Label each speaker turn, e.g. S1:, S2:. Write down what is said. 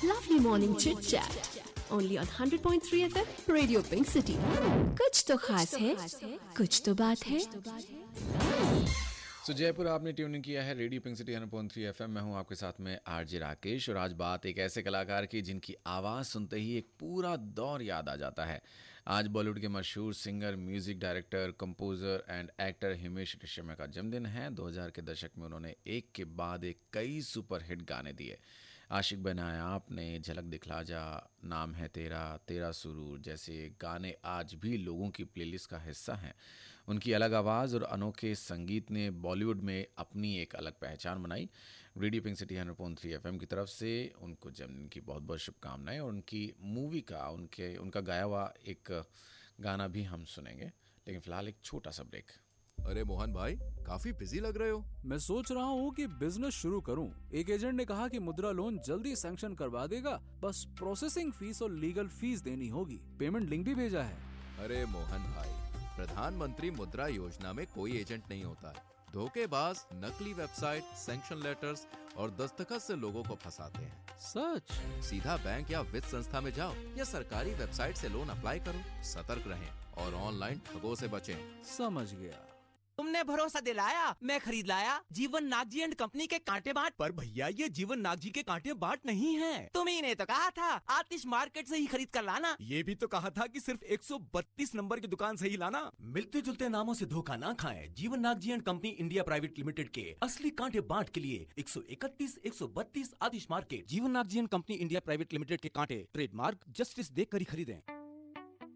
S1: Lovely morning chit chat. Only on 100.3 FM, Radio Pink City. कुछ तो खास है, कुछ तो बात है.
S2: तो जयपुर आपने ट्यून इन किया है रेडियो पिंक सिटी 100.3 एफएम। मैं हूं आपके साथ में आरजे राकेश और आज बात एक ऐसे कलाकार की जिनकी आवाज़ सुनते ही एक पूरा दौर याद आ जाता है। आज बॉलीवुड के मशहूर singer, music director, composer and actor Himesh Reshammiya का जन्मदिन है। 2000 के दशक में उन्होंने एक के बाद एक कई सुपरहिट गाने दिए। आशिक बनाया आपने, झलक दिखला जा, नाम है तेरा, तेरा सुरूर जैसे गाने आज भी लोगों की प्लेलिस्ट का हिस्सा हैं। उनकी अलग आवाज़ और अनोखे संगीत ने बॉलीवुड में अपनी एक अलग पहचान बनाई। रेडियो पिंक सिटी 100.3 एफएम की तरफ से उनको जन्मदिन की बहुत बहुत शुभकामनाएं। और उनकी मूवी का उनका गाया हुआ एक गाना भी हम सुनेंगे, लेकिन फिलहाल एक छोटा सा ब्रेक।
S3: अरे मोहन भाई, काफी बिजी लग रहे हो।
S4: मैं सोच रहा हूँ कि बिजनेस शुरू करूँ। एक एजेंट ने कहा कि मुद्रा लोन जल्दी सैंक्शन करवा देगा, बस प्रोसेसिंग फीस और लीगल फीस देनी होगी। पेमेंट लिंक भी भेजा है।
S3: अरे मोहन भाई, प्रधानमंत्री मुद्रा योजना में कोई एजेंट नहीं होता है। धोखेबाज नकली वेबसाइट, सैंक्शन लेटर्स और दस्तखत से लोगों को फंसाते हैं।
S4: सच?
S3: सीधा बैंक या वित्त संस्था में जाओ या सरकारी वेबसाइट से लोन अप्लाई करो। सतर्क रहें और ऑनलाइन ठगों से बचें।
S4: समझ गया।
S5: तुमने भरोसा दिलाया, मैं खरीद लाया जीवन नाग जी एंड कंपनी के कांटे बाट। पर भैया ये जीवन नाग जी के कांटे बाट नहीं है। तुम्ही ने तो कहा था आतिश मार्केट से ही खरीद कर लाना। ये भी तो कहा था कि सिर्फ 132 नंबर की दुकान से ही लाना। मिलते जुलते नामों से धोखा ना खाएं। जीवन नाग जी and company India private limited के असली कांटे बाट के लिए 131, 132 आतिश मार्केट। जीवन नाग जी and company India private limited के कांटे ट्रेडमार्क जस्टिस देख कर ही खरीदें।